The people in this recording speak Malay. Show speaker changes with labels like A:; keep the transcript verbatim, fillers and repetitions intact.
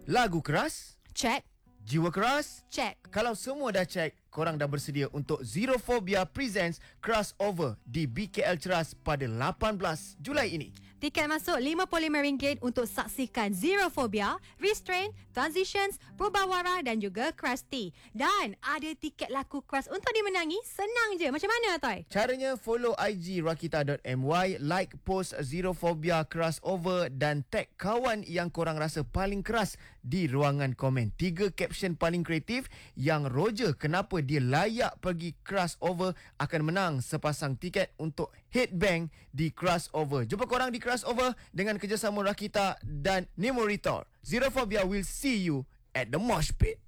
A: Lagu keras?
B: Check.
A: Jiwa keras?
B: Check.
A: Kalau semua dah check, korang dah bersedia untuk Zerophobia Presents Crossover di B K L Ceras pada lapan belas Julai ini.
B: Tiket masuk lima puluh lima ringgit untuk saksikan Zerophobia, Restrain, Transitions, Purbawara dan juga Krusty. Dan ada tiket laku keras untuk dimenangi. Senang je. Macam mana, Toy?
A: Caranya follow I G rakita dot m y, like post Zerophobia Crossover dan tag kawan yang korang rasa paling keras di ruangan komen. Tiga caption paling kreatif yang Roger kenapa dia layak pergi crossover akan menang sepasang tiket untuk headbang di crossover. Jumpa korang di crossover dengan kerjasama Rakita dan Nemo Ritor. Zerophobia will see you at the mosh pit.